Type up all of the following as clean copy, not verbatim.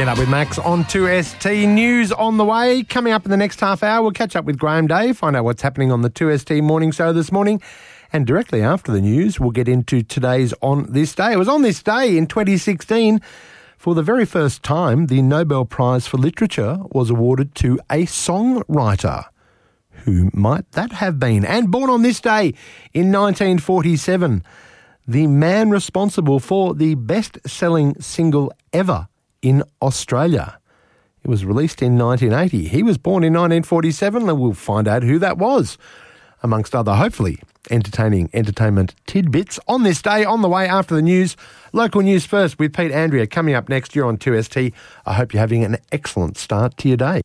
Get Up with Max on 2ST. News on the way. Coming up in the next half hour, we'll catch up with Graham Day, find out what's happening on the 2ST morning show this morning. And directly after the news, we'll get into today's On This Day. It was on this day in 2016, for the very first time, the Nobel Prize for Literature was awarded to a songwriter. Who might that have been? And born on this day in 1947, the man responsible for the best-selling single ever in Australia. It was released in 1980. He was born in 1947, and we'll find out who that was, amongst other, hopefully, entertainment tidbits on this day. On the way after the news, local news first with Pete Andrea coming up next year on 2ST. I hope you're having an excellent start to your day.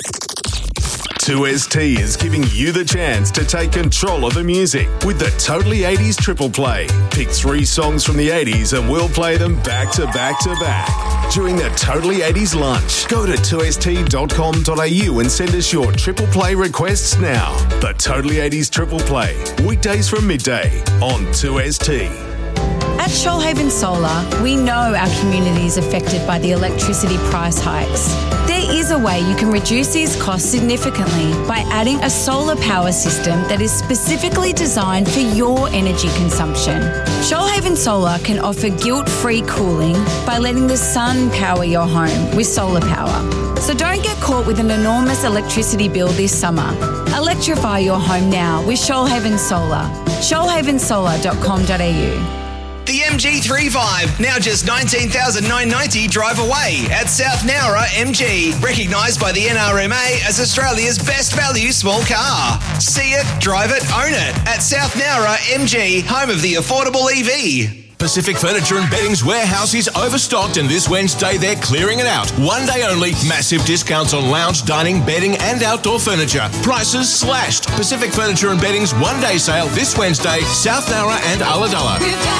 2ST is giving you the chance to take control of the music with the Totally 80s Triple Play. Pick 3 songs from the 80s and we'll play them back to back to back during the Totally 80s lunch. Go to 2st.com.au and send us your Triple Play requests now. The Totally 80s Triple Play, weekdays from midday on 2ST. At Shoalhaven Solar, we know our community is affected by the electricity price hikes. There is a way you can reduce these costs significantly by adding a solar power system that is specifically designed for your energy consumption. Shoalhaven Solar can offer guilt-free cooling by letting the sun power your home with solar power. So don't get caught with an enormous electricity bill this summer. Electrify your home now with Shoalhaven Solar. shoalhavensolar.com.au. The MG35, now just $19,990 drive away at South Nowra MG. Recognised by the NRMA as Australia's best value small car. See it, drive it, own it at South Nowra MG, home of the affordable EV. Pacific Furniture and Bedding's warehouse is overstocked, and this Wednesday they're clearing it out. One day only, massive discounts on lounge, dining, bedding and outdoor furniture. Prices slashed. Pacific Furniture and Bedding's one-day sale this Wednesday, South Nowra and Ulladulla.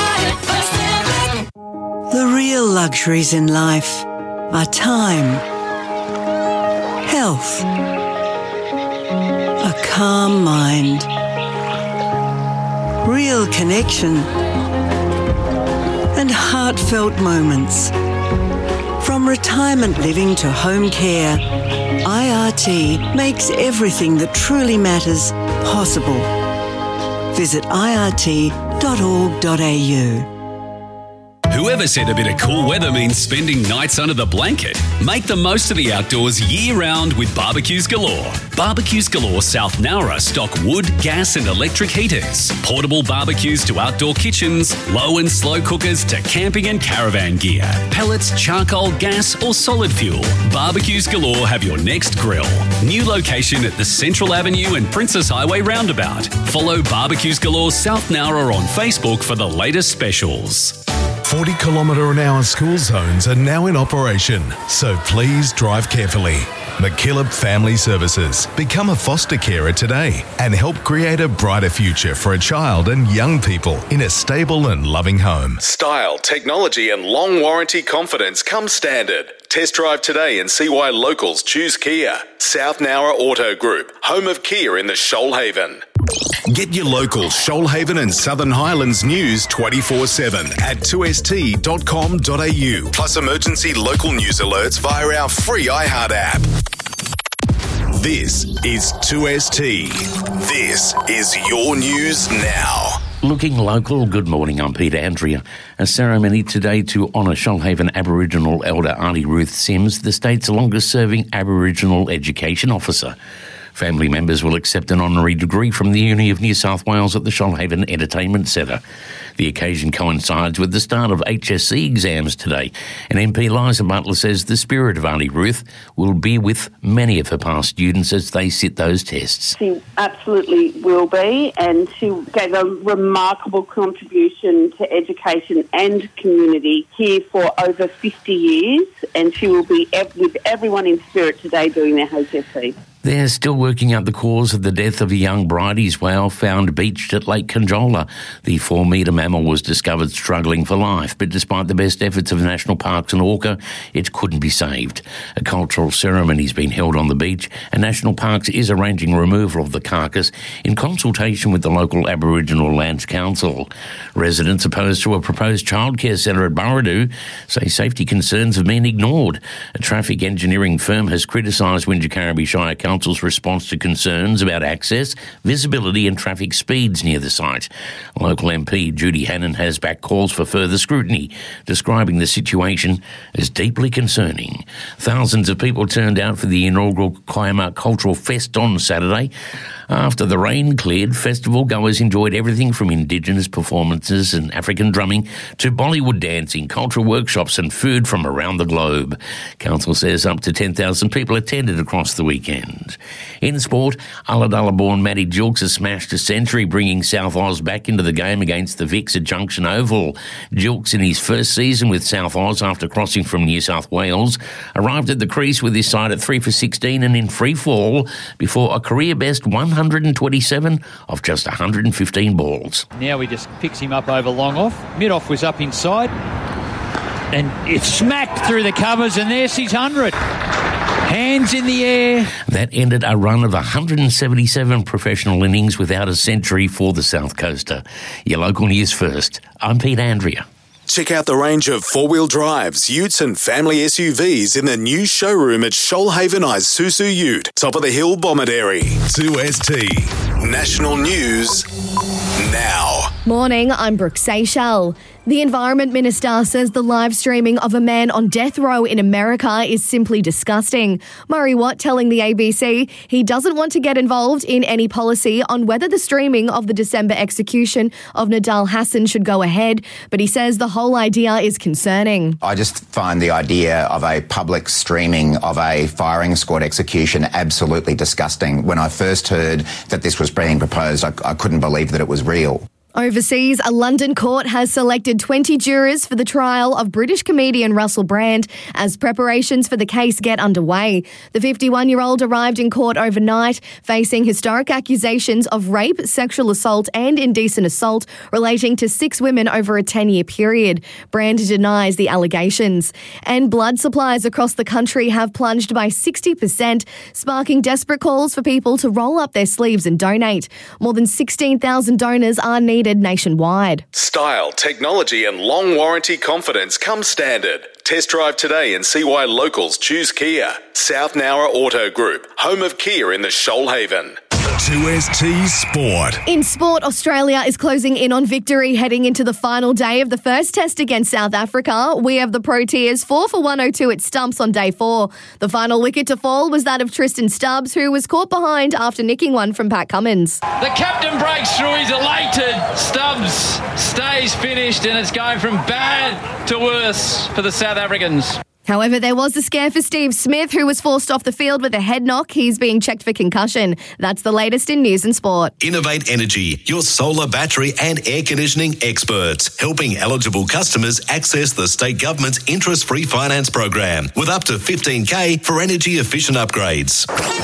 The real luxuries in life are time, health, a calm mind, real connection, and heartfelt moments. From retirement living to home care, IRT makes everything that truly matters possible. Visit irt.org.au. Whoever said a bit of cool weather means spending nights under the blanket? Make the most of the outdoors year-round with Barbecues Galore. Barbecues Galore South Nowra stock wood, gas and electric heaters, portable barbecues to outdoor kitchens, low and slow cookers to camping and caravan gear, pellets, charcoal, gas or solid fuel. Barbecues Galore have your next grill. New location at the Central Avenue and Princess Highway roundabout. Follow Barbecues Galore South Nowra on Facebook for the latest specials. 40 km/h school zones are now in operation, so please drive carefully. McKillop Family Services. Become a foster carer today and help create a brighter future for a child and young people in a stable and loving home. Style, technology and long warranty confidence come standard. Test drive today and see why locals choose Kia. South Nowra Auto Group, home of Kia in the Shoalhaven. Get your local Shoalhaven and Southern Highlands news 24/7 at 2st.com.au, plus emergency local news alerts via our free iHeart app. This is 2ST. This is your news now. Looking local, good morning, I'm Peter Andrea. A ceremony today to honour Shoalhaven Aboriginal elder Auntie Ruth Sims, the state's longest-serving Aboriginal education officer. Family members will accept an honorary degree from the Uni of New South Wales at the Shoalhaven Entertainment Centre. The occasion coincides with the start of HSC exams today, and MP Liza Butler says the spirit of Auntie Ruth will be with many of her past students as they sit those tests. She absolutely will be, and she gave a remarkable contribution to education and community here for over 50 years, and she will be with everyone in spirit today doing their HSC. They're still working out the cause of the death of a young Bridie's whale found beached at Lake Conjola. The 4-metre mammal was discovered struggling for life, but despite the best efforts of National Parks and Orca, it couldn't be saved. A cultural ceremony has been held on the beach, and National Parks is arranging removal of the carcass in consultation with the local Aboriginal Lands Council. Residents opposed to a proposed childcare centre at Burradoo say safety concerns have been ignored. A traffic engineering firm has criticised Wingecarribee Shire Council's response to concerns about access, visibility and traffic speeds near the site. Local MP Judy Hannon has backed calls for further scrutiny, describing the situation as deeply concerning. Thousands of people turned out for the inaugural Kiama Cultural Fest on Saturday. After the rain cleared, festival goers enjoyed everything from Indigenous performances and African drumming to Bollywood dancing, cultural workshops and food from around the globe. Council says up to 10,000 people attended across the weekend. In sport, Ulladulla-born Matty Gilkes has smashed a century, bringing South Oz back into the game against the Vics at Junction Oval. Gilkes, in his first season with South Oz after crossing from New South Wales, arrived at the crease with his side at 3 for 16 and in free fall before a career-best 127 of just 115 balls. Now he just picks him up over long off. Mid-off was up inside. And it's smacked through the covers, and there's his 100. Hands in the air. That ended a run of 177 professional innings without a century for the South Coaster. Your local news first. I'm Pete Andrea. Check out the range of four-wheel drives, utes and family SUVs in the new showroom at Shoalhaven Isuzu Ute, top of the hill, Bomaderry. 2ST National News now. Morning, I'm Brooke Seychelles. The Environment Minister says the live streaming of a man on death row in America is simply disgusting. Murray Watt telling the ABC he doesn't want to get involved in any policy on whether the streaming of the December execution of Nidal Hasan should go ahead, but he says the whole idea is concerning. I just find the idea of a public streaming of a firing squad execution absolutely disgusting. When I first heard that this was being proposed, I couldn't believe that it was real. Overseas, a London court has selected 20 jurors for the trial of British comedian Russell Brand as preparations for the case get underway. The 51-year-old arrived in court overnight, facing historic accusations of rape, sexual assault and indecent assault relating to 6 women over a 10-year period. Brand denies the allegations. And blood supplies across the country have plunged by 60%, sparking desperate calls for people to roll up their sleeves and donate. More than 16,000 donors are needed nationwide. Style, technology and long warranty confidence come standard. Test drive today and see why locals choose Kia. South Nowra Auto Group, home of Kia in the Shoalhaven. 2ST Sport. In sport, Australia is closing in on victory heading into the final day of the first test against South Africa. We have the Proteas 4 for 102 at stumps on day 4. The final wicket to fall was that of Tristan Stubbs, who was caught behind after nicking one from Pat Cummins. The captain breaks through, he's elated. Stubbs stays finished and it's going from bad to worse for the South Africans. However, there was a scare for Steve Smith, who was forced off the field with a head knock. He's being checked for concussion. That's the latest in news and sport. Innovate Energy, your solar, battery and air conditioning experts, helping eligible customers access the state government's interest-free finance program with up to $15,000 for energy-efficient upgrades.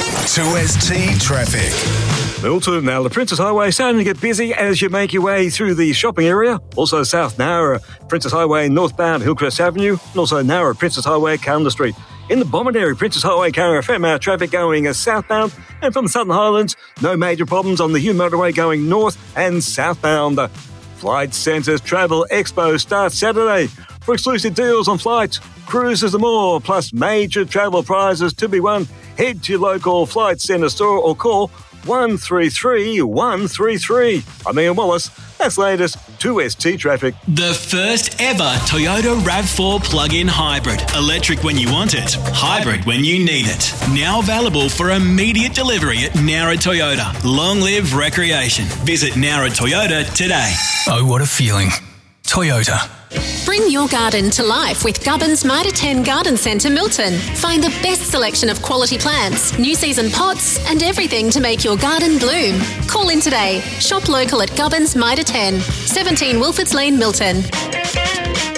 2ST Traffic. Milton, now the Princess Highway starting to get busy as you make your way through the shopping area. Also South Nowra, Princess Highway northbound Hillcrest Avenue, and also Nowra, Princess Highway, Calendar Street. In the Bomaderry, Princess Highway carrying a fair amount of traffic going southbound, and from the Southern Highlands, no major problems on the Hume Motorway going north and southbound. The Flight Centre's Travel Expo starts Saturday. For exclusive deals on flights, cruises and more, plus major travel prizes to be won, head to your local Flight Centre store or call 133 133. I'm Ian Wallace. That's latest 2ST Traffic. The first ever Toyota RAV4 plug-in hybrid. Electric when you want it, hybrid when you need it. Now available for immediate delivery at Nowra Toyota. Long live recreation. Visit Nowra Toyota today. Oh, what a feeling. Toyota. Bring your garden to life with Gubbins Mitre 10 Garden Centre Milton. Find the best selection of quality plants, new season pots and everything to make your garden bloom. Call in today. Shop local at Gubbins Mitre 10, 17 Wilfords Lane, Milton.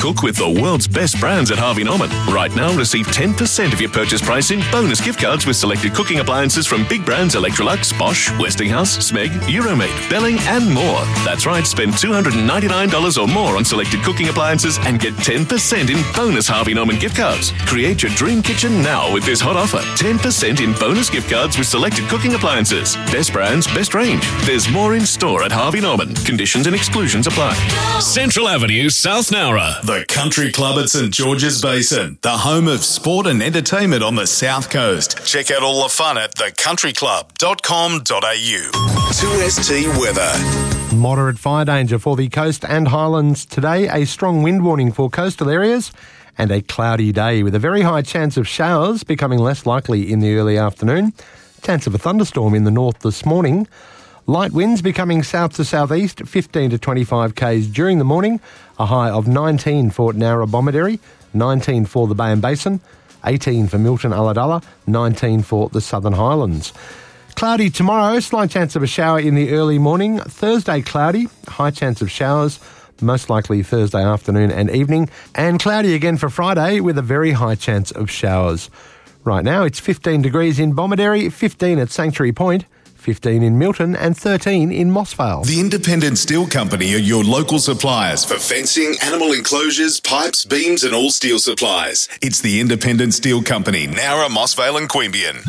Cook with the world's best brands at Harvey Norman. Right now, receive 10% of your purchase price in bonus gift cards with selected cooking appliances from big brands Electrolux, Bosch, Westinghouse, Smeg, Euromead, Belling and more. That's right, spend $299 or more on selected cooking appliances and get 10% in bonus Harvey Norman gift cards. Create your dream kitchen now with this hot offer. 10% in bonus gift cards with selected cooking appliances. Best brands, best range. There's more in store at Harvey Norman. Conditions and exclusions apply. Central Avenue, South Nowra. The Country Club at St George's Basin. The home of sport and entertainment on the South Coast. Check out all the fun at thecountryclub.com.au. 2ST weather. Moderate fire danger for the coast and highlands today. A strong wind warning for coastal areas and a cloudy day with a very high chance of showers becoming less likely in the early afternoon. Chance of a thunderstorm in the north this morning. Light winds becoming south to southeast, 15 to 25 k's during the morning. A high of 19 for Nowra Bomaderry, 19 for the Bay and Basin, 18 for Milton Ulladulla, 19 for the Southern Highlands. Cloudy tomorrow, slight chance of a shower in the early morning. Thursday cloudy, high chance of showers, most likely Thursday afternoon and evening. And cloudy again for Friday with a very high chance of showers. Right now it's 15 degrees in Bomaderry, 15 at Sanctuary Point, 15 in Milton and 13 in Mossvale. The Independent Steel Company are your local suppliers for fencing, animal enclosures, pipes, beams and all steel supplies. It's the Independent Steel Company, Nowra, Mossvale and Queanbeyan.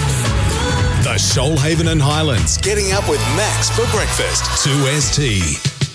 The Shoalhaven and Highlands, getting up with Max for breakfast. 2ST.